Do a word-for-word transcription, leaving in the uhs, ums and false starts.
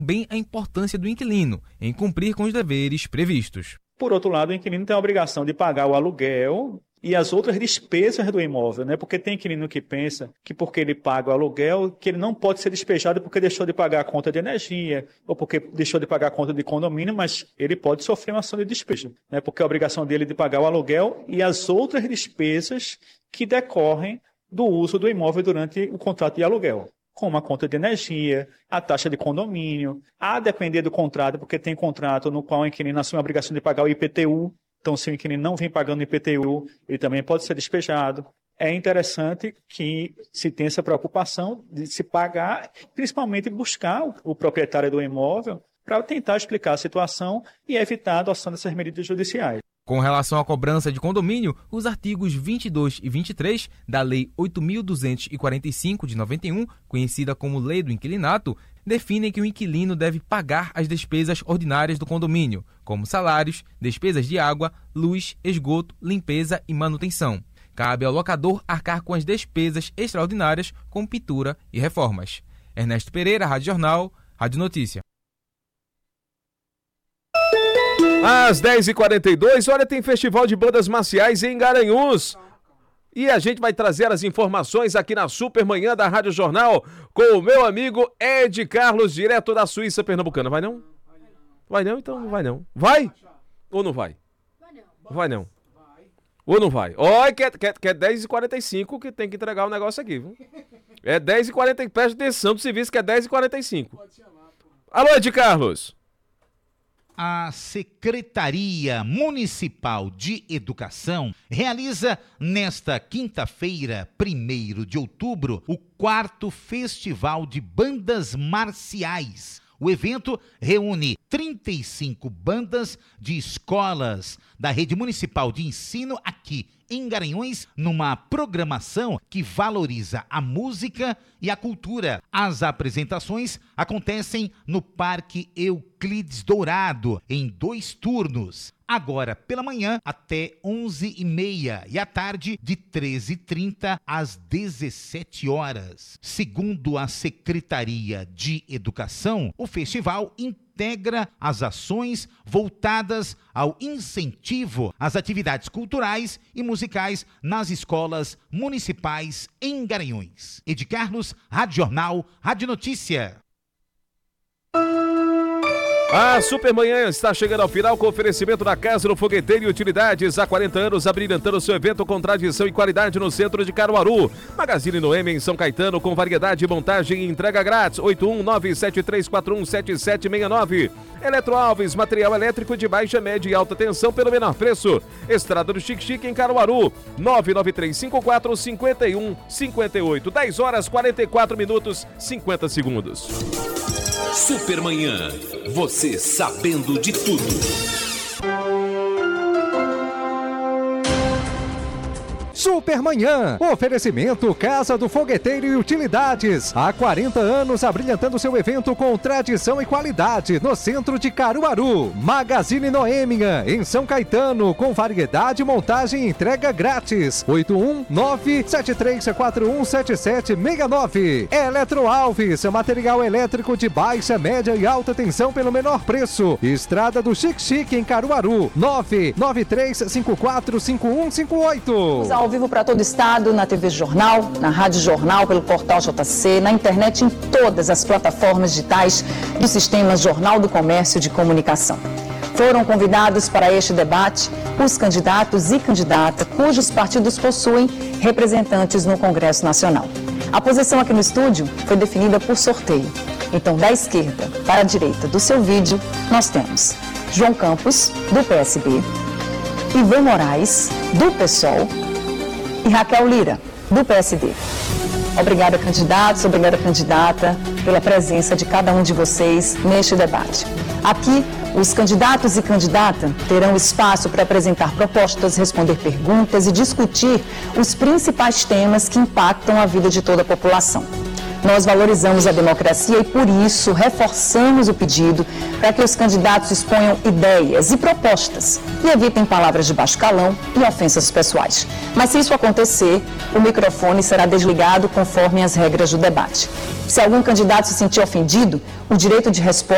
bem a importância do inquilino em cumprir com os deveres previstos. Por outro lado, o inquilino tem a obrigação de pagar o aluguel e as outras despesas do imóvel, né? Porque tem inquilino que pensa que porque ele paga o aluguel, que ele não pode ser despejado porque deixou de pagar a conta de energia ou porque deixou de pagar a conta de condomínio, mas ele pode sofrer uma ação de despejo, né? Porque a obrigação dele é de pagar o aluguel e as outras despesas que decorrem do uso do imóvel durante o contrato de aluguel, como a conta de energia, a taxa de condomínio, a depender do contrato, porque tem contrato no qual o inquilino assume a obrigação de pagar o I P T U. Então, se o inquilino não vem pagando o I P T U, ele também pode ser despejado. É interessante que se tenha essa preocupação de se pagar, principalmente buscar o proprietário do imóvel para tentar explicar a situação e evitar a adoção dessas medidas judiciais. Com relação à cobrança de condomínio, os artigos vinte e dois e vinte e três da Lei oito mil duzentos e quarenta e cinco de noventa e um, conhecida como Lei do Inquilinato, definem que o inquilino deve pagar as despesas ordinárias do condomínio, como salários, despesas de água, luz, esgoto, limpeza e manutenção. Cabe ao locador arcar com as despesas extraordinárias, como pintura e reformas. Ernesto Pereira, Rádio Jornal, Rádio Notícia. Às dez e quarenta e dois, olha, tem Festival de Bandas Marciais em Garanhuns. E a gente vai trazer as informações aqui na Supermanhã da Rádio Jornal com o meu amigo Ed Carlos, direto da Suíça Pernambucana. Vai não? Vai não? Então não vai não. Vai? Ou não vai? Vai não. Ou não vai? Olha, que é, que é, que é dez e quarenta e cinco que tem que entregar o negócio aqui, viu? É dez e quarenta e cinco, presta atenção do serviço que é dez e quarenta e cinco. Alô, Ed Carlos. A Secretaria Municipal de Educação realiza nesta quinta-feira, primeiro de outubro, o quarto Festival de Bandas Marciais. O evento reúne trinta e cinco bandas de escolas da Rede Municipal de Ensino aqui em Garanhuns, numa programação que valoriza a música e a cultura. As apresentações acontecem no Parque Euclides Dourado, em dois turnos. Agora pela manhã até onze e meia e à tarde de treze e trinta às dezessete horas. Segundo a Secretaria de Educação, o festival integra as ações voltadas ao incentivo às atividades culturais e musicais nas escolas municipais em Garanhuns. Ed Carlos, Rádio Jornal, Rádio Notícia. A Supermanhã está chegando ao final com oferecimento da Casa do Fogueteiro e Utilidades. Há quarenta anos, abrilhantando seu evento com tradição e qualidade no centro de Caruaru. Magazine Noemi em São Caetano, com variedade, montagem e entrega grátis. oito um nove sete três quatro um sete sete seis nove. Eletro Alves, material elétrico de baixa, média e alta tensão pelo menor preço. Estrada do Chique Chique em Caruaru. nove nove três cinco quatro cinco um cinco oito. dez horas, quarenta e quatro minutos, cinquenta segundos. Supermanhã, você sabendo de tudo. Supermanhã, oferecimento Casa do Fogueteiro e Utilidades. Há quarenta anos abrilhantando seu evento com tradição e qualidade no centro de Caruaru. Magazine Noêmia, em São Caetano, com variedade, montagem e entrega grátis. oito um nove sete três quatro um sete sete seis nove. Eletro Alves, material elétrico de baixa, média e alta tensão pelo menor preço. Estrada do Chique Chique em Caruaru. nove nove três cinco quatro cinco um cinco oito. Ao vivo para todo o estado, na T V Jornal, na Rádio Jornal, pelo portal J C, na internet, em todas as plataformas digitais do Sistema Jornal do Comércio de Comunicação. Foram convidados para este debate os candidatos e candidata cujos partidos possuem representantes no Congresso Nacional. A posição aqui no estúdio foi definida por sorteio. Então, da esquerda para a direita do seu vídeo, nós temos João Campos, do P S B, Ivan Moraes, do PSOL, e Raquel Lira, do P S D. Obrigada, candidatos, obrigada, candidata, pela presença de cada um de vocês neste debate. Aqui, os candidatos e candidata terão espaço para apresentar propostas, responder perguntas e discutir os principais temas que impactam a vida de toda a população. Nós valorizamos a democracia e, por isso, reforçamos o pedido para que os candidatos exponham ideias e propostas e evitem palavras de baixo calão e ofensas pessoais. Mas, se isso acontecer, o microfone será desligado conforme as regras do debate. Se algum candidato se sentir ofendido, o direito de resposta